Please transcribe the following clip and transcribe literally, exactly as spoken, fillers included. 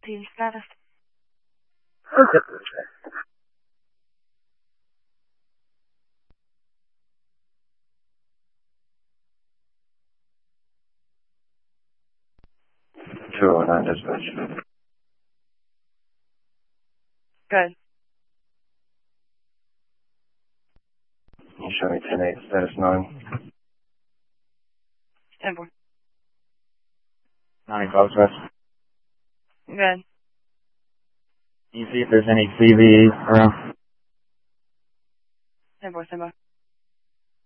team status. two oh nine dispatch. Good. You show me ten eight, status nine. ten four. nine Southwest. Good. Can you see if there's any C V around? ten four, ten four.